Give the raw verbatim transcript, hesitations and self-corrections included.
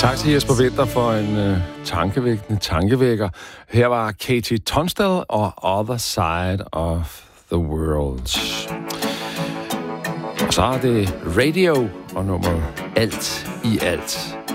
Tak til Jesper Winther for en øh, tankevækkende tankevækker. Her var Katie Tunstall og Other Side of the World. Og så er det Radio og nummer Alt i Alt.